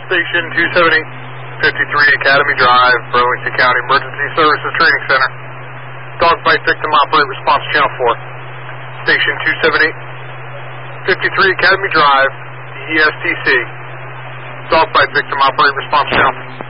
Station 278, 53 Academy Drive, Burlington County Emergency Services Training Center. Dog bite victim operate response channel 4. Station 278, 53 Academy Drive, ESTC. Dog bite victim operate response channel.